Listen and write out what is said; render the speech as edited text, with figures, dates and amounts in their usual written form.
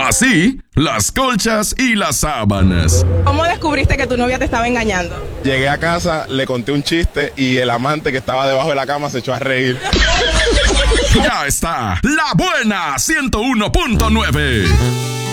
Así, las colchas y las sábanas. ¿Cómo descubriste que tu novia te estaba engañando? Llegué a casa, le conté un chiste y el amante que estaba debajo de la cama se echó a reír. Ya está, La Buena 101.9.